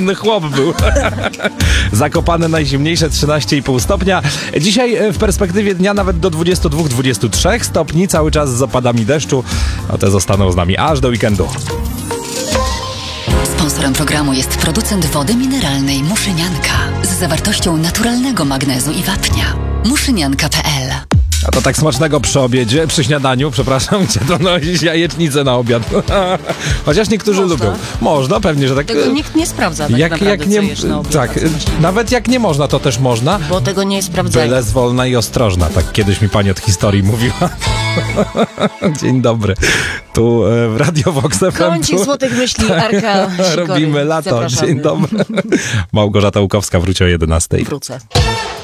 inny chłop był. Zakopane najzimniejsze 13,5 stopnia. Dzisiaj w perspektywie dnia nawet do 22-23 stopni, cały czas z opadami deszczu. A te zostaną z nami aż do weekendu. Sponsorem programu jest producent wody mineralnej Muszynianka z zawartością naturalnego magnezu i wapnia. Muszynianka.pl. A to tak smacznego przy obiedzie, przy śniadaniu, przepraszam, gdzie to nosić jajecznicę na obiad. Chociaż niektórzy lubią. Można, pewnie, że tak. Tego nikt nie sprawdza tak naprawdę, co jesz na obiad. Tak, nawet jak nie można, to też można. Bo tego nie sprawdzają. Byle zwolna i ostrożna, tak kiedyś mi pani od historii mówiła. Dzień dobry. Tu w Radio Vox FM. Kącik złotych myśli, Arka Sikory. Robimy lato. Zapraszamy. Dzień dobry. Małgorzata Łukowska wróci o 11:00. Wrócę.